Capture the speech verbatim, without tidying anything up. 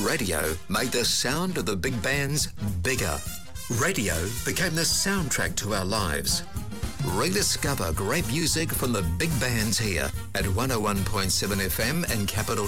Radio made the sound of the big bands bigger. Radio became the soundtrack to our lives. Rediscover great music from the big bands here at one oh one point seven F M and Capital